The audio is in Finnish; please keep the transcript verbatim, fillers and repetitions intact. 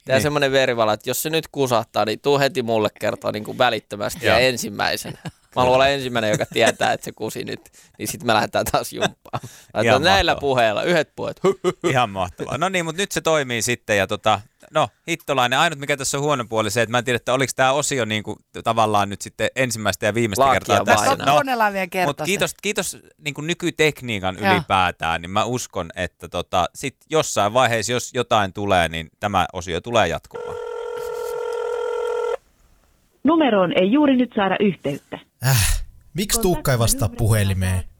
Tehdään semmoinen verivala, että jos se nyt kusahtaa, niin tuu heti mulle kertoa niin kuin välittömästi ja ensimmäisenä. Mä haluan olla ensimmäinen, joka tietää, että se kusi nyt, niin sitten me lähdetään taas jumppaan. Laitetaan näillä puheilla, yhdet puheet. Ihan mahtavaa. No niin, mutta nyt se toimii sitten ja tota, no Hittolainen, ainut mikä tässä on huono puoli se, että mä en tiedä, että oliko tämä osio niin kuin, tavallaan nyt sitten ensimmäistä ja viimeistä Laakia kertaa tässä. No, kuunnellaan vielä kertaa. Mutta kiitos, kiitos niin kuin nykytekniikan Joo. ylipäätään, niin mä uskon, että tota, sit jossain vaiheessa, jos jotain tulee, niin tämä osio tulee jatkumaan. Numeroon ei juuri nyt saada yhteyttä. Äh, miksi Tuukka ei vastaa puhelimeen?